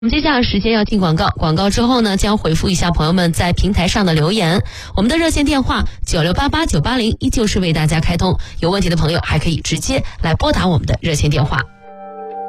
我们接下来时间要进广告，广告之后呢，将回复一下朋友们在平台上的留言。我们的热线电话9688980980依旧是为大家开通，有问题的朋友还可以直接来拨打我们的热线电话。